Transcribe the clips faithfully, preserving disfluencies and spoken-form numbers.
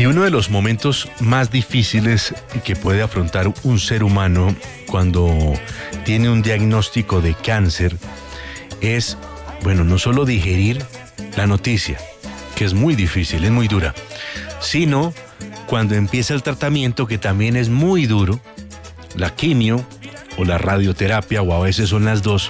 Y uno de los momentos más difíciles que puede afrontar un ser humano cuando tiene un diagnóstico de cáncer es, bueno, no solo digerir la noticia, que es muy difícil, es muy dura, sino cuando empieza el tratamiento, que también es muy duro, la quimio o la radioterapia, o a veces son las dos.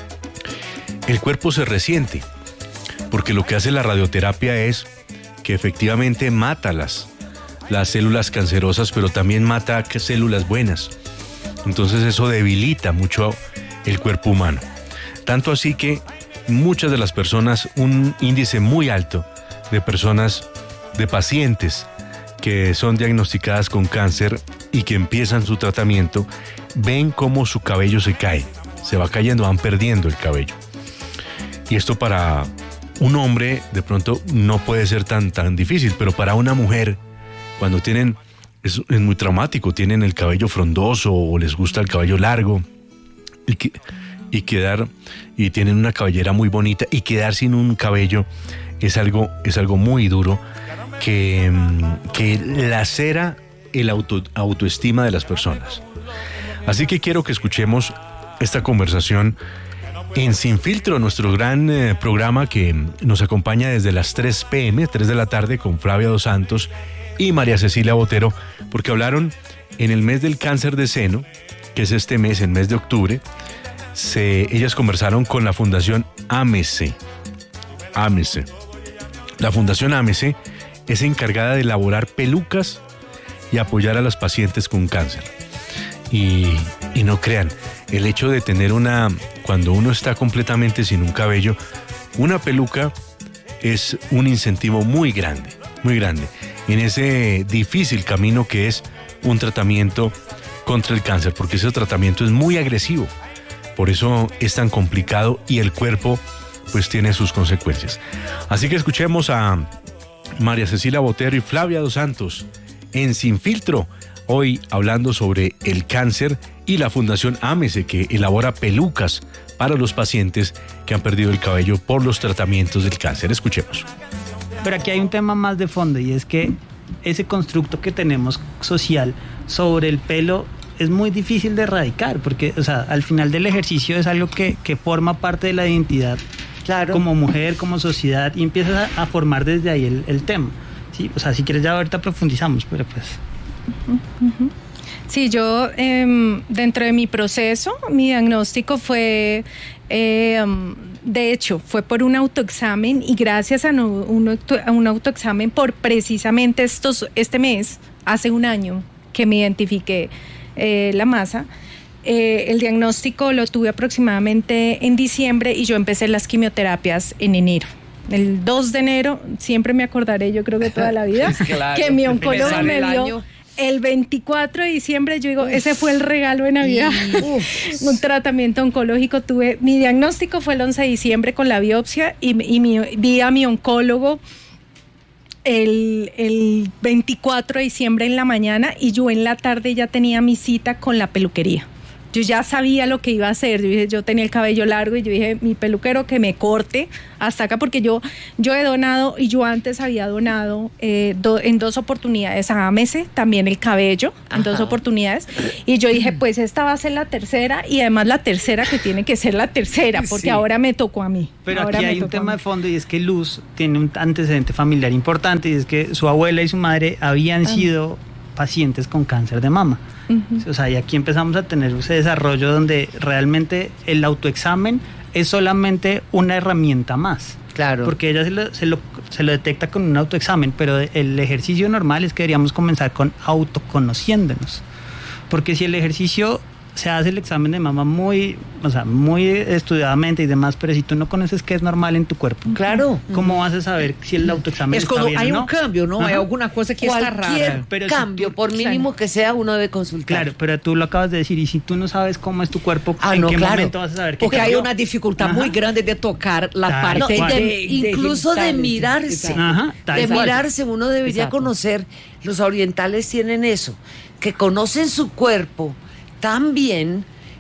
El cuerpo se resiente, porque lo que hace la radioterapia es que efectivamente mata las, las células cancerosas, pero también mata células buenas. Entonces eso debilita mucho el cuerpo humano. Tanto así que muchas de las personas, un índice muy alto de personas, de pacientes que son diagnosticadas con cáncer y que empiezan su tratamiento, ven cómo su cabello se cae, se va cayendo, van perdiendo el cabello. Y esto para un hombre de pronto no puede ser tan, tan difícil, pero para una mujer, cuando tienen, es, es muy traumático, tienen el cabello frondoso o les gusta el cabello largo y, que, y quedar, y tienen una cabellera muy bonita y quedar sin un cabello es algo, es algo muy duro que, que lacera el auto, autoestima de las personas. Así que quiero que escuchemos esta conversación en Sin Filtro, nuestro gran eh, programa que nos acompaña desde las tres pe eme, tres de la tarde, con Flavia Dos Santos y María Cecilia Botero, porque hablaron en el mes del cáncer de seno, que es este mes, el mes de octubre. Se, ellas conversaron con la Fundación Ámese. Ámese. La Fundación Ámese es encargada de elaborar pelucas y apoyar a las pacientes con cáncer. Y, y no crean, el hecho de tener una, cuando uno está completamente sin un cabello, una peluca es un incentivo muy grande, muy grande, en ese difícil camino que es un tratamiento contra el cáncer, porque ese tratamiento es muy agresivo, por eso es tan complicado y el cuerpo pues tiene sus consecuencias. Así que escuchemos a María Cecilia Botero y Flavia Dos Santos en Sin Filtro, hoy hablando sobre el cáncer y la Fundación Ámese, que elabora pelucas para los pacientes que han perdido el cabello por los tratamientos del cáncer. Escuchemos. Pero aquí hay un tema más de fondo, y es que ese constructo que tenemos social sobre el pelo es muy difícil de erradicar, porque, o sea, al final del ejercicio es algo que, que forma parte de la identidad, claro, como mujer, como sociedad, y empiezas a, a formar desde ahí el, el tema. Sí, o sea, si quieres ya ahorita profundizamos, pero pues... Uh-huh. Sí, yo eh, dentro de mi proceso, mi diagnóstico fue, eh, de hecho, fue por un autoexamen, y gracias a, no, un, auto, a un autoexamen por precisamente estos, este mes, hace un año que me identifiqué eh, la masa, eh, el diagnóstico lo tuve aproximadamente en diciembre y yo empecé las quimioterapias en enero. El dos de enero, siempre me acordaré, yo creo que toda la vida, claro, que mi oncólogo me dio... El veinticuatro de diciembre, yo digo, uf, ese fue el regalo de Navidad. Uf. Un tratamiento oncológico tuve. Mi diagnóstico fue el once de diciembre con la biopsia y, y mi, vi a mi oncólogo el, el veinticuatro de diciembre en la mañana, y yo en la tarde ya tenía mi cita con la peluquería. Yo ya sabía lo que iba a hacer. Yo dije, yo tenía el cabello largo y yo dije, mi peluquero que me corte hasta acá, porque yo, yo he donado, y yo antes había donado eh, do, en dos oportunidades a Ámese, también el cabello, en Ajá. dos oportunidades. Y yo dije, pues esta va a ser la tercera, y además la tercera que tiene que ser la tercera, porque sí, ahora me tocó a mí. Pero ahora aquí hay un tema de fondo, y es que Luz tiene un antecedente familiar importante, y es que su abuela y su madre habían ah. sido pacientes con cáncer de mama. Uh-huh. O sea, y aquí empezamos a tener ese desarrollo donde realmente el autoexamen es solamente una herramienta más. Claro. Porque ella se lo, se lo, se lo detecta con un autoexamen, pero el ejercicio normal es que deberíamos comenzar con autoconociéndonos. Porque si el ejercicio se hace el examen de mama muy, o sea, muy estudiadamente y demás, pero si tú no conoces qué es normal en tu cuerpo, claro, ¿cómo vas a saber si el autoexamen es está cuando bien hay o no? un cambio, ¿no? Ajá. Hay alguna cosa que Cualquier está rara. Pero cambio, si tú, por mínimo claro, que sea, uno debe consultar. Claro, pero tú lo acabas de decir, y si tú no sabes cómo es tu cuerpo, ah, ¿en no, qué claro, momento vas a saber qué porque cambió? hay una dificultad Ajá. muy grande de tocar la tal, parte no, de, de, incluso de, de mirarse, Ajá, de cual. mirarse, uno debería Exacto. conocer. Los orientales tienen eso, que conocen su cuerpo tan bien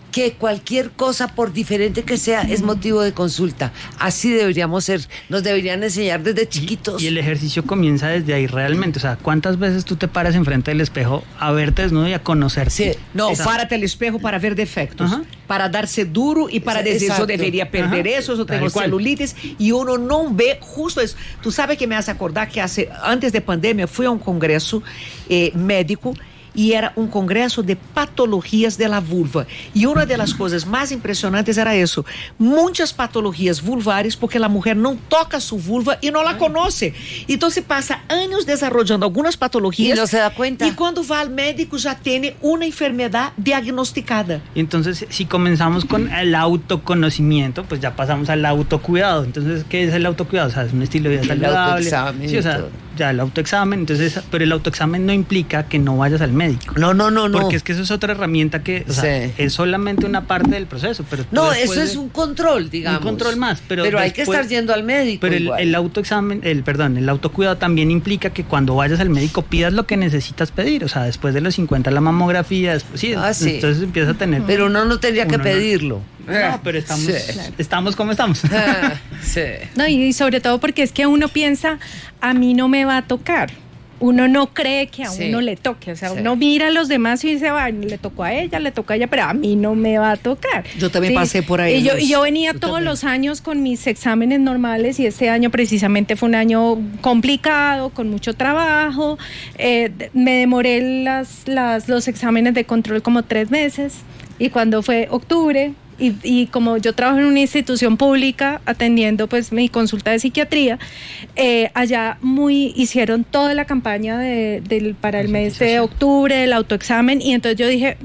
que cualquier cosa, por diferente que sea, es motivo de consulta. Así deberíamos ser, nos deberían enseñar desde chiquitos. Y, y el ejercicio comienza desde ahí realmente, o sea, ¿cuántas veces tú te paras enfrente del espejo a verte desnudo y a conocerte? Sí. No, Esa... párate al espejo para ver defectos, uh-huh. para darse duro y para decir, yo debería perder uh-huh. eso, yo tengo celulitis, y uno no ve justo eso. Tú sabes que me hace acordar que hace, antes de pandemia fui a un congreso eh, médico, y era un congreso de patologías de la vulva. Y una de las cosas más impresionantes era eso. Muchas patologías vulvares porque la mujer no toca su vulva y no la conoce. Entonces pasa años desarrollando algunas patologías. Y no se da cuenta. Y cuando va al médico ya tiene una enfermedad diagnosticada. Entonces, si comenzamos con el autoconocimiento, pues ya pasamos al autocuidado. Entonces, ¿qué es el autocuidado? O sea, es un estilo de vida saludable. El autoexamen. Sí, o sea, ya el autoexamen. Entonces, pero el autoexamen no implica que no vayas al médico. No, no, no, no. Porque es que eso es otra herramienta que, o sea, sí. es solamente una parte del proceso. Pero no, eso es un control, digamos. Un control más, pero, pero después, hay que estar yendo al médico. Pero el, el autoexamen, el perdón, el autocuidado también implica que cuando vayas al médico pidas lo que necesitas pedir. O sea, después de los cincuenta la mamografía, después, sí, ah, sí. entonces empieza a tener. Pero uno no tendría que pedirlo. No, no pero estamos, sí. estamos como estamos. Ah, sí. No, y sobre todo porque es que uno piensa, a mí no me va a tocar. Uno no cree que a sí. uno le toque, o sea, sí. uno mira a los demás y dice, va, le tocó a ella, le tocó a ella, pero a mí no me va a tocar. Yo también ¿sí? pasé por ahí. Y yo, y yo venía yo todos también. los años con mis exámenes normales y este año precisamente fue un año complicado, con mucho trabajo, eh, me demoré las, las, los exámenes de control como tres meses y cuando fue octubre, Y, y como yo trabajo en una institución pública atendiendo pues mi consulta de psiquiatría, eh, allá muy hicieron toda la campaña de, de, para el mes de octubre, el autoexamen, y entonces yo dije,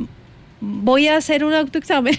voy a hacer un autoexamen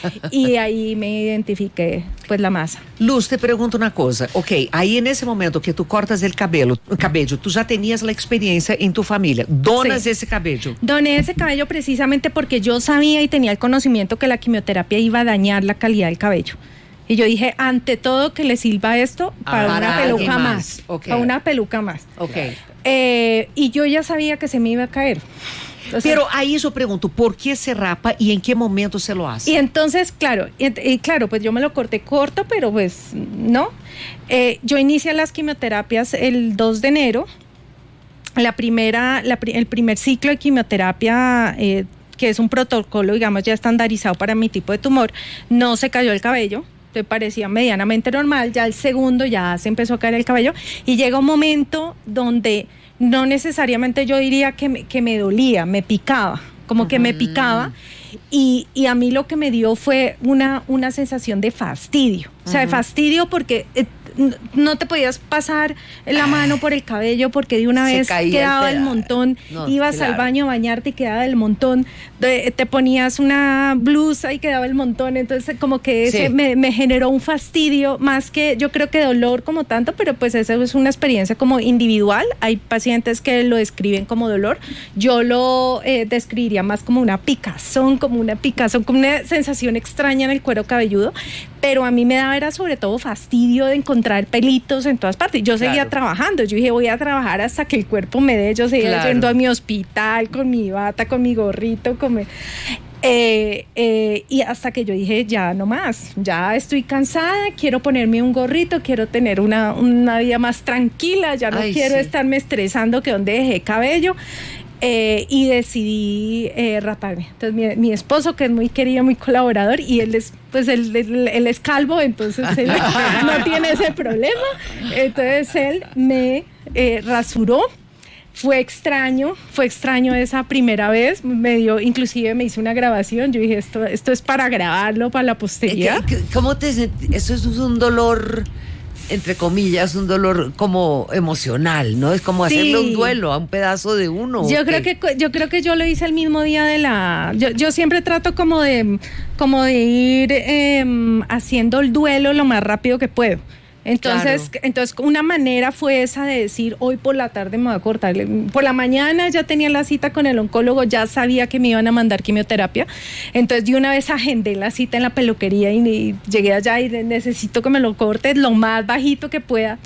y ahí me identifiqué pues la masa. Luz, te pregunto una cosa, ok, ahí en ese momento que tú cortas el cabello, cabello tú ya tenías la experiencia en tu familia, donas sí. ese cabello. Doné ese cabello precisamente porque yo sabía y tenía el conocimiento que la quimioterapia iba a dañar la calidad del cabello. Y yo dije, ante todo que le sirva esto para, ah, para una peluca más, más. Okay. Para una peluca más. Okay. Eh, y yo ya sabía que se me iba a caer. Entonces, pero ahí yo pregunto, ¿por qué se rapa y en qué momento se lo hace? Y entonces, claro, y, y claro, pues yo me lo corté corto, pero pues no. Eh, yo inicié las quimioterapias el dos de enero. La primera, la, el primer ciclo de quimioterapia, eh, que es un protocolo, digamos, ya estandarizado para mi tipo de tumor, no se cayó el cabello. Te parecía medianamente normal. Ya el segundo ya se empezó a caer el cabello y llega un momento donde no necesariamente yo diría que me, que me dolía, me picaba, como uh-huh. que me picaba y, y a mí lo que me dio fue una, una sensación de fastidio, uh-huh. o sea, de fastidio porque eh, no te podías pasar la mano por el cabello porque de una vez quedaba el montón, no, ibas claro. al baño a bañarte y quedaba el montón, de, te ponías una blusa y quedaba el montón, entonces como que ese sí. me, me generó un fastidio, más que yo creo que dolor como tanto, pero pues eso es una experiencia como individual, hay pacientes que lo describen como dolor, yo lo eh, describiría más como una picazón, como una picazón, como una sensación extraña en el cuero cabelludo, pero a mí me daba era sobre todo fastidio de encontrar pelitos en todas partes. Yo seguía claro. trabajando, yo dije voy a trabajar hasta que el cuerpo me dé, yo seguía claro. yendo a mi hospital con mi bata, con mi gorrito, con mi... Eh, eh, y hasta que yo dije ya no más, ya estoy cansada, quiero ponerme un gorrito, quiero tener una, una vida más tranquila, ya no Ay, quiero sí. estarme estresando que donde dejé cabello. Eh, y decidí eh, raparme. Entonces mi, mi esposo, que es muy querido, muy colaborador, y él es pues él, él, él es calvo, entonces él no tiene ese problema, entonces él me eh, rasuró. Fue extraño, fue extraño esa primera vez, me dio, inclusive me hice una grabación, yo dije esto, esto es para grabarlo, para la posteridad. ¿Cómo te sentí? Eso es un dolor, entre comillas, un dolor como emocional, ¿no? Es como sí. hacerle un duelo a un pedazo de uno. Yo creo que yo creo que yo lo hice el mismo día de la... Yo, yo siempre trato como de, como de ir eh, haciendo el duelo lo más rápido que puedo. Entonces, claro. entonces, una manera fue esa de decir, hoy por la tarde me voy a cortar. Por la mañana ya tenía la cita con el oncólogo, ya sabía que me iban a mandar quimioterapia. Entonces, de una vez agendé la cita en la peluquería y, y llegué allá y necesito que me lo cortes lo más bajito que pueda.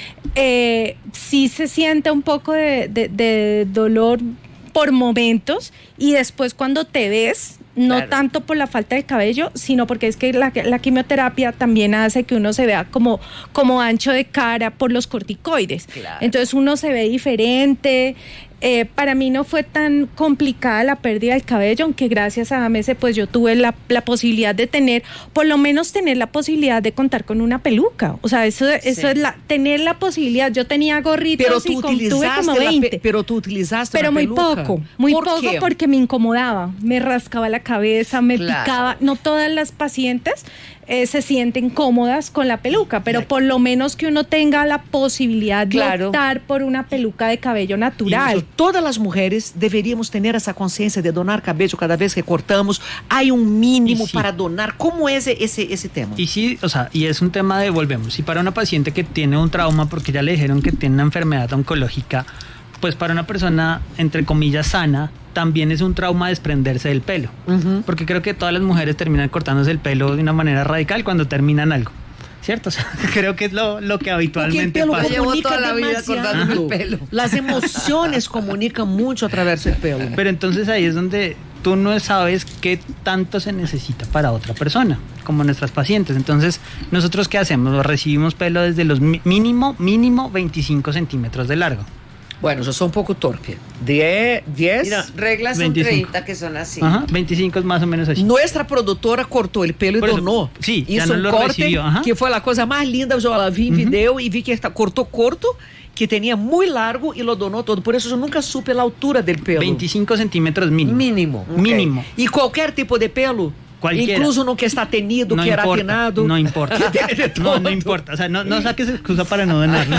Eh, sí se siente un poco de, de, de dolor por momentos y después cuando te ves, no claro. tanto por la falta de cabello, sino porque es que la, la quimioterapia también hace que uno se vea como, como ancho de cara por los corticoides. Claro. Entonces uno se ve diferente. Eh, para mí no fue tan complicada la pérdida del cabello, aunque gracias a AMESE pues yo tuve la, la posibilidad de tener, por lo menos tener la posibilidad de contar con una peluca. O sea, eso, sí. eso es la, tener la posibilidad. Yo tenía gorritos pero y con, tuve como veinte. Pe, pero tú utilizaste Pero una muy peluca. poco, muy ¿Por poco qué? porque me incomodaba, me rascaba la cabeza, me Claro. picaba. No todas las pacientes eh, se sienten cómodas con la peluca, pero por lo menos que uno tenga la posibilidad de Claro. optar por una peluca de cabello natural. Y eso, todas las mujeres deberíamos tener esa conciencia de donar cabello cada vez que cortamos. Hay un mínimo sí. para donar. ¿Cómo es ese, ese tema? Y sí, o sea, y es un tema de, volvemos, si para una paciente que tiene un trauma porque ya le dijeron que tiene una enfermedad oncológica, pues para una persona, entre comillas, sana, también es un trauma desprenderse del pelo. Uh-huh. Porque creo que todas las mujeres terminan cortándose el pelo de una manera radical cuando terminan algo. ¿Cierto? O sea, creo que es lo, lo que habitualmente pasa. Llevo Comunica toda la vida demasiado. cortándome el pelo. Las emociones comunican mucho a través del pelo. Pero entonces ahí es donde tú no sabes qué tanto se necesita para otra persona, como nuestras pacientes. Entonces, ¿nosotros qué hacemos? Recibimos pelo desde los mínimo, mínimo veinticinco centímetros de largo. Bueno, yo soy un poco torpe. diez, diez. Mira, reglas son veinticinco. treinta que son así. Ajá, veinticinco es más o menos así. Nuestra productora cortou el pelo e Por eso, donou. sí, ya Isso no um lo corte recibió, ajá. que foi a coisa mais linda. Eu la vi em Uhum. vídeo e vi que está, cortou corto, que tinha muito largo e lo donou todo. Por isso eu nunca supe a altura del pelo. veinticinco centímetros mínimo. Mínimo. Ok. Mínimo. E qualquer tipo de pelo? Cualquiera. Incluso no que está tenido, No queratinado. importa, no importa. No, no importa. O sea, no, no saques excusa para no donarlo.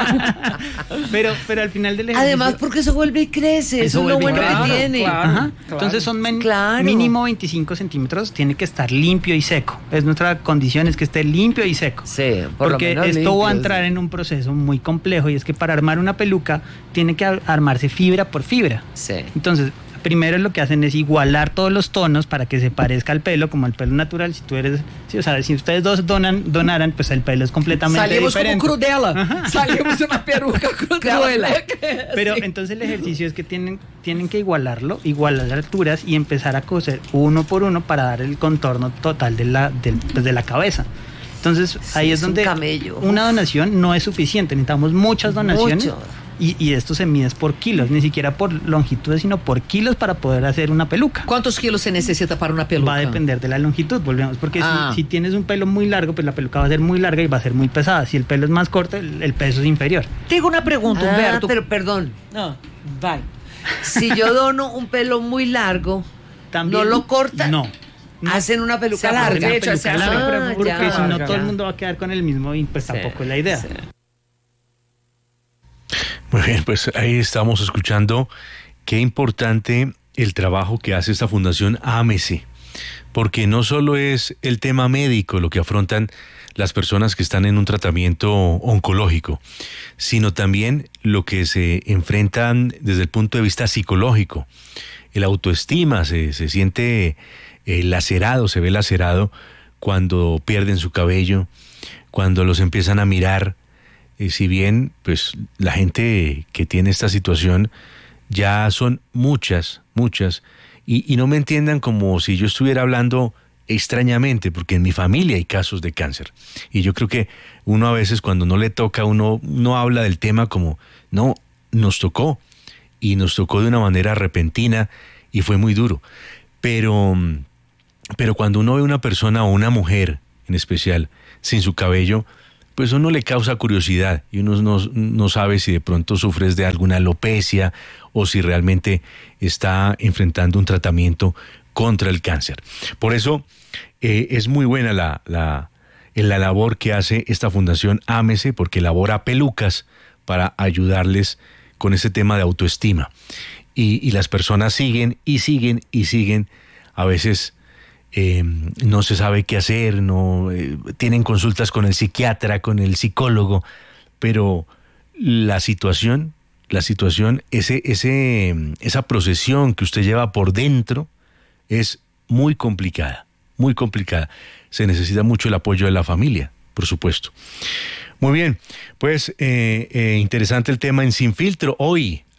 pero, pero al final del ejercicio... Además, porque eso vuelve y crece. Eso, es lo bueno claro, que tiene. claro. Ajá. Claro. Entonces son men- Claro. mínimo veinticinco centímetros, tiene que estar limpio y seco. Es nuestra condición, es que esté limpio y seco. Sí, por Porque lo menos esto va a limpio, entrar sí. en un proceso muy complejo y es que para armar una peluca tiene que ar- armarse fibra por fibra. Sí. Entonces, primero lo que hacen es igualar todos los tonos para que se parezca al pelo, como el pelo natural. Si tú eres, sí, o sea, si ustedes dos donan, donaran, pues el pelo es completamente Salimos diferente. como Crudela. Ajá. Salimos de una peruca Crudela. Pero entonces el ejercicio es que tienen, tienen que igualarlo, igualar las alturas y empezar a coser uno por uno para dar el contorno total de la, del- pues, de la cabeza. Entonces ahí Sí, es es un donde camello. una donación no es suficiente, necesitamos muchas donaciones. Mucho. Y, y esto se mide por kilos, ni siquiera por longitudes, sino por kilos para poder hacer una peluca. ¿Cuántos kilos se necesita para una peluca? Va a depender de la longitud, volvemos, porque Ah. si, si tienes un pelo muy largo, pues la peluca va a ser muy larga y va a ser muy pesada. Si el pelo es más corto, el, el peso es inferior. Tengo una pregunta, Ah, Humberto. pero perdón. No, vai. Si yo dono un pelo muy largo, También, ¿no lo cortan? No. No. Hacen una peluca Se larga. aprovecha, Peluca se hace larga, Ah, porque ya. si no ya. todo el mundo va a quedar con el mismo y pues Sí, tampoco es la idea. sí. Muy bien, pues ahí estamos escuchando qué importante el trabajo que hace esta fundación AMESE, porque no solo es el tema médico lo que afrontan las personas que están en un tratamiento oncológico, sino también lo que se enfrentan desde el punto de vista psicológico. El autoestima se, se siente eh, lacerado, se ve lacerado cuando pierden su cabello, cuando los empiezan a mirar. Eh, si bien pues la gente que tiene esta situación ya son muchas, muchas, y, y no me entiendan como si yo estuviera hablando extrañamente, porque en mi familia hay casos de cáncer, y yo creo que uno a veces cuando no le toca, uno no habla del tema como, no, nos tocó, y nos tocó de una manera repentina, y fue muy duro, pero, pero cuando uno ve una persona o una mujer en especial sin su cabello, pues uno le causa curiosidad y uno no, no sabe si de pronto sufres de alguna alopecia o si realmente está enfrentando un tratamiento contra el cáncer. Por eso eh, es muy buena la, la, la labor que hace esta fundación AMESE, porque elabora pelucas para ayudarles con ese tema de autoestima. Y, y las personas siguen y siguen y siguen, a veces Eh, no se sabe qué hacer, no eh, tienen consultas con el psiquiatra, con el psicólogo, pero la situación, la situación, ese, ese, esa procesión que usted lleva por dentro es muy complicada, muy complicada. Se necesita mucho el apoyo de la familia, por supuesto. Muy bien, pues eh, eh, interesante el tema en Sin Filtro. Hoy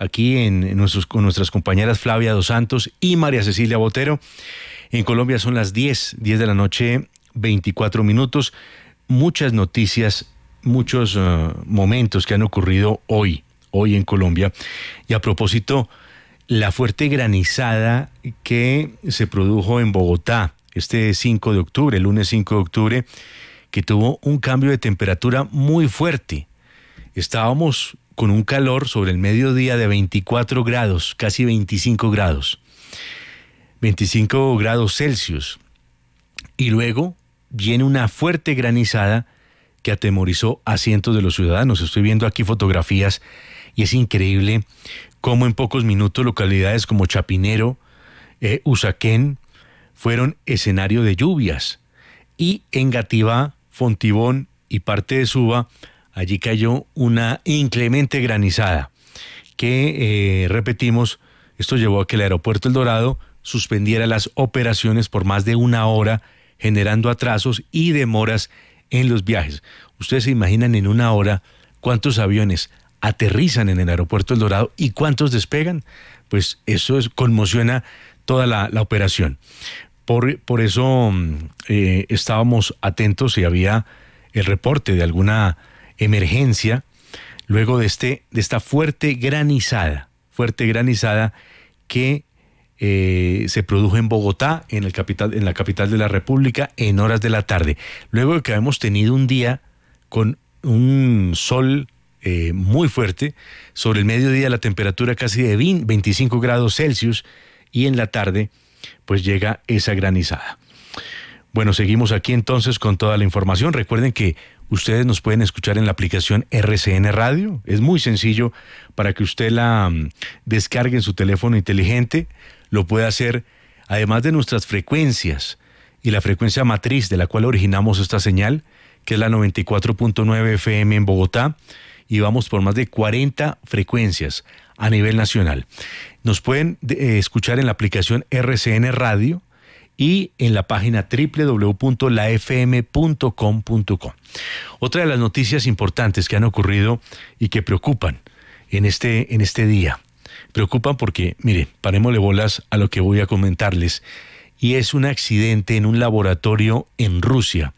aquí en, en nuestros, con nuestras compañeras Flavia Dos Santos y María Cecilia Botero. En Colombia son las diez, diez de la noche, veinticuatro minutos. Muchas noticias, muchos uh, momentos que han ocurrido hoy, hoy en Colombia. Y a propósito, la fuerte granizada que se produjo en Bogotá este cinco de octubre, el lunes cinco de octubre, que tuvo un cambio de temperatura muy fuerte. Estábamos con un calor sobre el mediodía de veinticuatro grados, casi veinticinco grados, veinticinco grados Celsius. Y luego viene una fuerte granizada que atemorizó a cientos de los ciudadanos. Estoy viendo aquí fotografías y es increíble cómo en pocos minutos localidades como Chapinero, eh, Usaquén, fueron escenario de lluvias. Y en Gativá, Fontibón y parte de Suba, allí cayó una inclemente granizada que, eh, repetimos, esto llevó a que el aeropuerto El Dorado suspendiera las operaciones por más de una hora, generando atrasos y demoras en los viajes. Ustedes se imaginan en una hora cuántos aviones aterrizan en el aeropuerto El Dorado y cuántos despegan. Pues eso es, conmociona toda la, la operación. Por, por eso eh, estábamos atentos si había el reporte de alguna emergencia luego de, este, de esta fuerte granizada, fuerte granizada que eh, se produjo en Bogotá, en, el capital, en la capital de la República, en horas de la tarde. Luego de que habíamos tenido un día con un sol eh, muy fuerte, sobre el mediodía la temperatura casi de veinticinco grados Celsius y en la tarde pues llega esa granizada. Bueno, seguimos aquí entonces con toda la información. Recuerden que ustedes nos pueden escuchar en la aplicación R C N Radio. Es muy sencillo para que usted la um, descargue en su teléfono inteligente. Lo puede hacer además de nuestras frecuencias y la frecuencia matriz de la cual originamos esta señal, que es la noventa y cuatro punto nueve F M en Bogotá, y vamos por más de cuarenta frecuencias a nivel nacional. Nos pueden eh, escuchar en la aplicación R C N Radio y en la página doble u doble u doble u punto la f m punto com punto co. Otra de las noticias importantes que han ocurrido y que preocupan en este, en este día, preocupan porque, mire, parémosle bolas a lo que voy a comentarles, y es un accidente en un laboratorio en Rusia.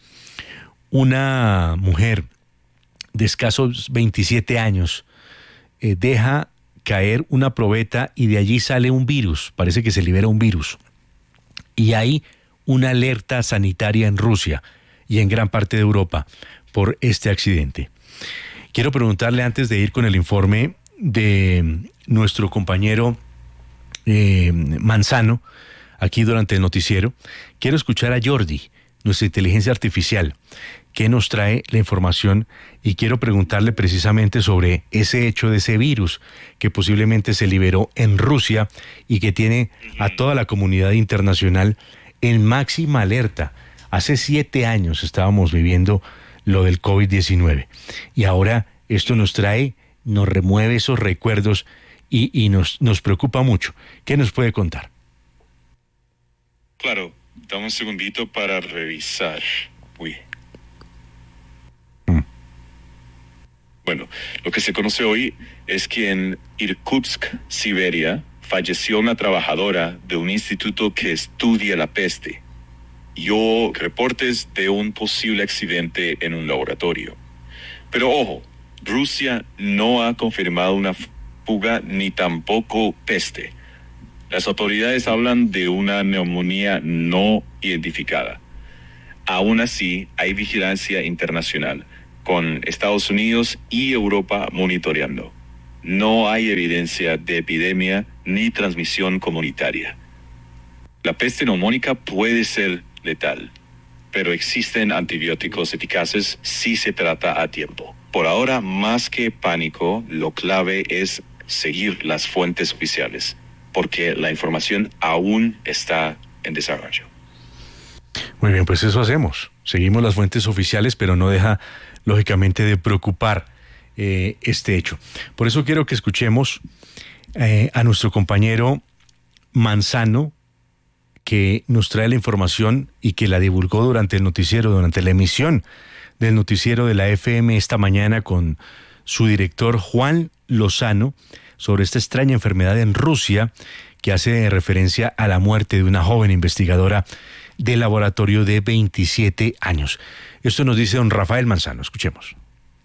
Una mujer de escasos veintisiete años eh, deja caer una probeta y de allí sale un virus, parece que se libera un virus. Y hay una alerta sanitaria en Rusia y en gran parte de Europa por este accidente. Quiero preguntarle, antes de ir con el informe de nuestro compañero eh, Manzano, aquí durante el noticiero, quiero escuchar a Jordi, nuestra inteligencia artificial, que nos trae la información, y quiero preguntarle precisamente sobre ese hecho de ese virus que posiblemente se liberó en Rusia y que tiene a toda la comunidad internacional en máxima alerta. Hace siete años estábamos viviendo lo del COVID diecinueve y ahora esto nos trae, nos remueve esos recuerdos y, y nos, nos preocupa mucho. ¿Qué nos puede contar? Claro, dame un segundito para revisar. Uy. Bueno, lo que se conoce hoy es que en Irkutsk, Siberia, falleció una trabajadora de un instituto que estudia la peste. Y hubo reportes de un posible accidente en un laboratorio. Pero ojo, Rusia no ha confirmado una fuga ni tampoco peste. Las autoridades hablan de una neumonía no identificada. Aún así, hay vigilancia internacional, con Estados Unidos y Europa monitoreando. No hay evidencia de epidemia ni transmisión comunitaria. La peste neumónica puede ser letal, pero existen antibióticos eficaces si se trata a tiempo. Por ahora, más que pánico, lo clave es seguir las fuentes oficiales, porque la información aún está en desarrollo. Muy bien, pues eso hacemos. Seguimos las fuentes oficiales, pero no deja, lógicamente, de preocupar eh, este hecho. Por eso quiero que escuchemos eh, a nuestro compañero Manzano, que nos trae la información y que la divulgó durante el noticiero, durante la emisión del noticiero de la F M esta mañana con su director Juan Lozano sobre esta extraña enfermedad en Rusia que hace referencia a la muerte de una joven investigadora del laboratorio de veintisiete años. Esto nos dice don Rafael Manzano. Escuchemos.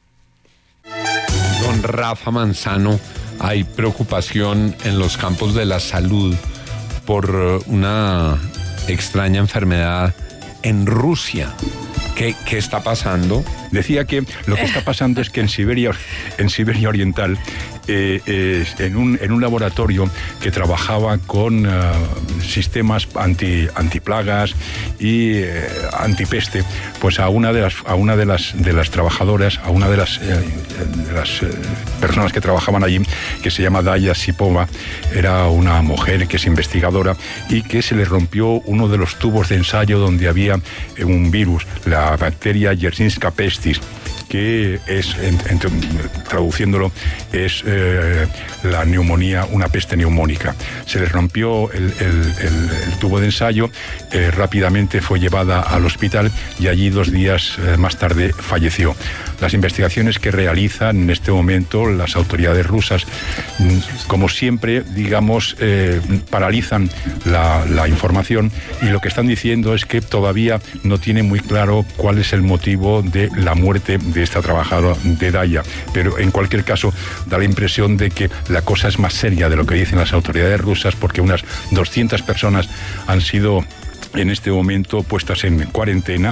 Don Rafa Manzano, hay preocupación en los campos de la salud por una extraña enfermedad en Rusia. ¿Qué, qué está pasando? Decía que lo que está pasando es que en Siberia, en Siberia Oriental, eh, eh, en, un, en un laboratorio que trabajaba con uh, sistemas anti, antiplagas y eh, antipeste, pues a una de las a una de las de las trabajadoras, a una de las, eh, de las eh, personas que trabajaban allí, que se llama Daya Sipova, era una mujer que es investigadora y que se le rompió uno de los tubos de ensayo donde había eh, un virus, la bacteria Yersinia pestis, que es, en, en, traduciéndolo, es eh, la neumonía, una peste neumónica. Se le rompió el, el, el, el tubo de ensayo, eh, rápidamente fue llevada al hospital y allí dos días eh, más tarde falleció. Las investigaciones que realizan en este momento las autoridades rusas, como siempre, digamos, eh, paralizan la, la información y lo que están diciendo es que todavía no tiene muy claro cuál es el motivo de la muerte de esta trabajadora de Daya, pero en cualquier caso da la impresión de que la cosa es más seria de lo que dicen las autoridades rusas, porque unas doscientas personas han sido en este momento puestas en cuarentena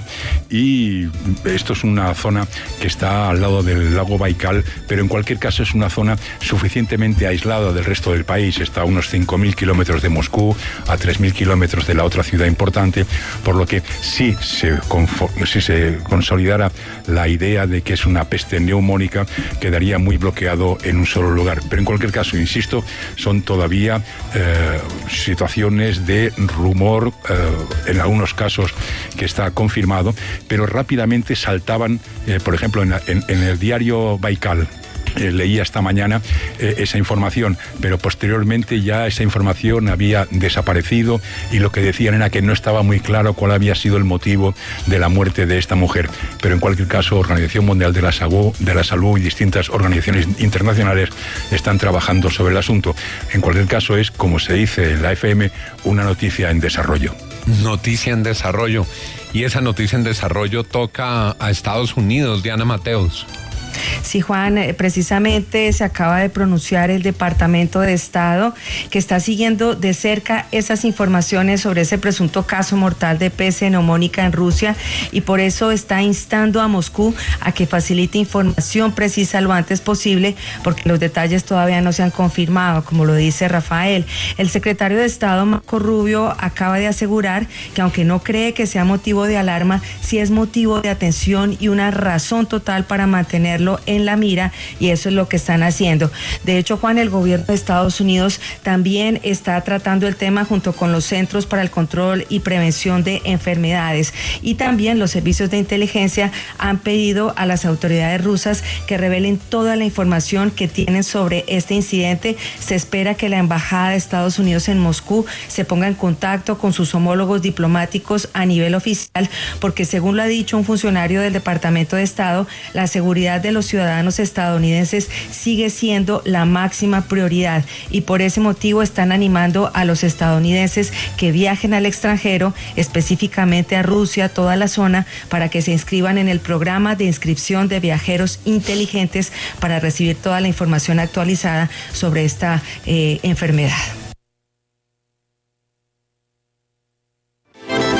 y esto es una zona que está al lado del lago Baikal, pero en cualquier caso es una zona suficientemente aislada del resto del país. Está a unos cinco mil kilómetros de Moscú, a tres mil kilómetros de la otra ciudad importante, por lo que si se, si se consolidara la idea de que es una peste neumónica, quedaría muy bloqueado en un solo lugar. Pero en cualquier caso, insisto, son todavía eh, situaciones de rumor, eh, en algunos casos que está confirmado, pero rápidamente saltaban, eh, por ejemplo, en, en, en el diario Baikal, Eh, leía esta mañana eh, esa información, pero posteriormente ya esa información había desaparecido y lo que decían era que no estaba muy claro cuál había sido el motivo de la muerte de esta mujer. Pero en cualquier caso, Organización Mundial de la Salud, de la Salud y distintas organizaciones internacionales están trabajando sobre el asunto. En cualquier caso es, como se dice en la F M, una noticia en desarrollo. Noticia en desarrollo. Y esa noticia en desarrollo toca a Estados Unidos, Diana Mateos. Sí, Juan, precisamente se acaba de pronunciar el Departamento de Estado, que está siguiendo de cerca esas informaciones sobre ese presunto caso mortal de peste neumónica en Rusia y por eso está instando a Moscú a que facilite información precisa lo antes posible, porque los detalles todavía no se han confirmado, como lo dice Rafael. El secretario de Estado, Marco Rubio, acaba de asegurar que aunque no cree que sea motivo de alarma, sí es motivo de atención y una razón total para mantenerlo en la mira, y eso es lo que están haciendo. De hecho, Juan, el gobierno de Estados Unidos también está tratando el tema junto con los Centros para el Control y Prevención de Enfermedades, y también los servicios de inteligencia han pedido a las autoridades rusas que revelen toda la información que tienen sobre este incidente. Se espera que la Embajada de Estados Unidos en Moscú se ponga en contacto con sus homólogos diplomáticos a nivel oficial, porque según lo ha dicho un funcionario del Departamento de Estado, la seguridad de los ciudadanos estadounidenses sigue siendo la máxima prioridad y por ese motivo están animando a los estadounidenses que viajen al extranjero, específicamente a Rusia, toda la zona, para que se inscriban en el programa de inscripción de viajeros inteligentes para recibir toda la información actualizada sobre esta eh, enfermedad.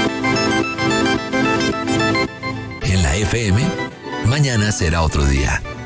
En la F M, mañana será otro día.